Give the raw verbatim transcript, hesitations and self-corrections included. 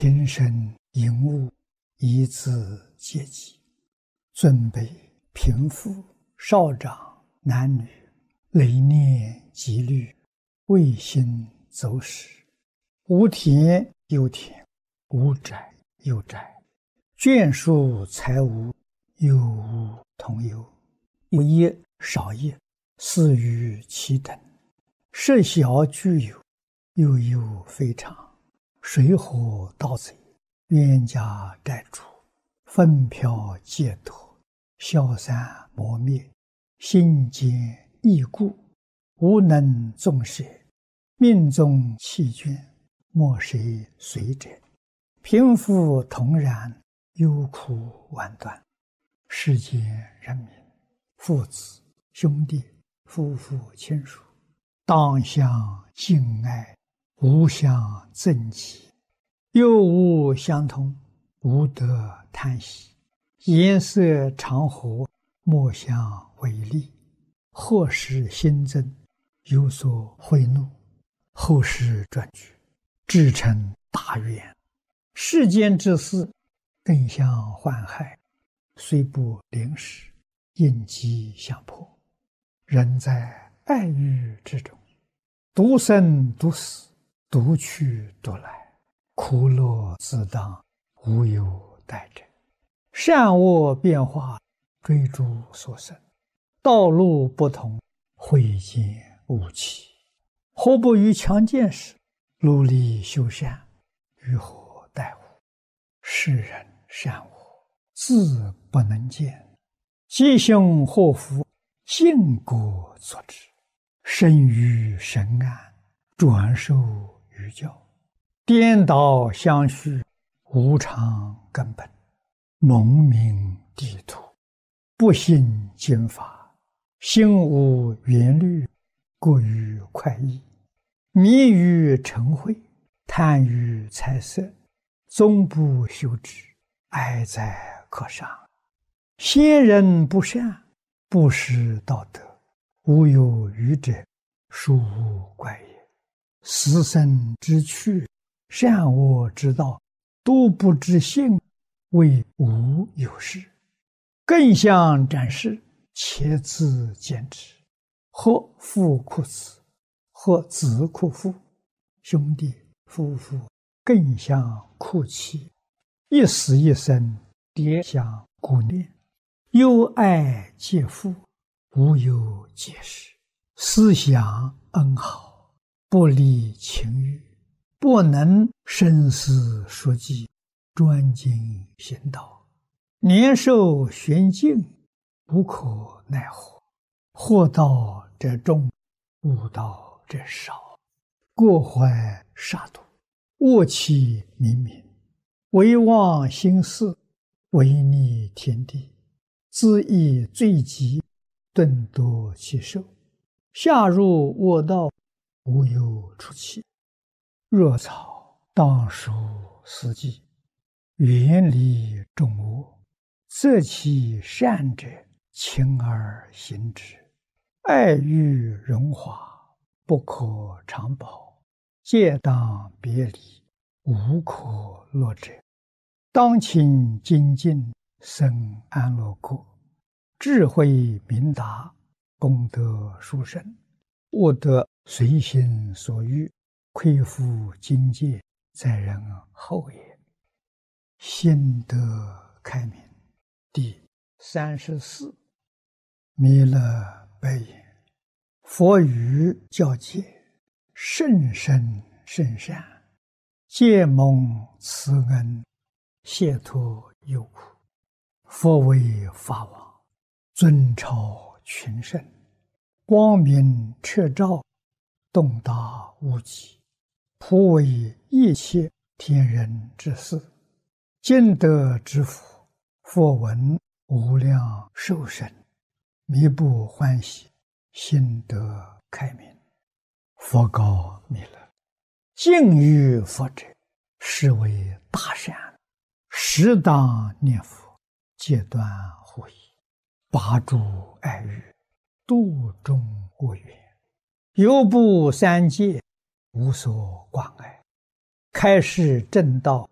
平生应物，以自戒己。尊卑贫富少长男女，累念积虑，未心走使。无田有田，无宅有宅，眷属财物，有无同有。有业少业，似于其等。设小具有，又有非常。水火盗贼，冤家债主，纷飘借夺，消散磨灭，心坚易固，无能纵舍，命中弃眷，莫谁随者。贫富同然，忧苦万端。世间人民，父子兄弟夫妇亲属，当相敬爱，无相憎忌，又无相同，无得叹息。颜色常和，莫相违逆。祸事新增，有所贿赂，后事转举，至成大怨。世间之事，更相患害，虽不临时，应机相迫。人在爱欲之中，独生独死，独去独来，苦乐自当，无有待者。善恶变化，追逐所生，道路不同，慧见无期。何不于强健时，努力修善，于何待乎？世人善恶，自不能见。吉凶祸福，因果所致。生于神安，转受于教。颠倒相续，无常根本。蒙名地土，不信经法，心无缘虑，过于快意。迷于尘秽，贪于财色，终不修止，哀哉可伤。先人不善，不识道德，无有余者，殊无怪也。死生之趣，善恶之道，都不知性，谓无有事。更相展示，且自坚持。或父哭子，或子哭父，兄弟夫妇更相哭泣。一死一生，迭相顾念。忧爱皆父，无有解释。思想恩好，不离情欲，不能深思熟记，专精行道。年寿玄静，无可奈何。祸道者众，悟道者少。过怀杀戮，恶气冥冥，唯忘心事，违逆天地。恣意罪极，顿夺其寿。下入恶道，无有出期。若草当属死地，远离众恶。择其善者，勤而行之。爱欲荣华，不可长保。戒当别离，无可乐者。当勤精进，生安乐国。智慧明达，功德殊胜。悟得随心所欲，亏负境界，在人后也。心得开明。第三十四。弥勒白言：佛语教戒，甚深甚善，皆蒙慈恩，解脱忧苦。佛为法王，尊超群圣，光明彻照，洞达无极，普为一切天人之事。今得之福，佛闻无量寿生，弥不欢喜，心得开明。佛告弥勒：敬于佛者，是为大善，适当念佛，戒断护疑，拔诸爱欲，度众恶缘，犹不三界，无所挂碍。开示正道，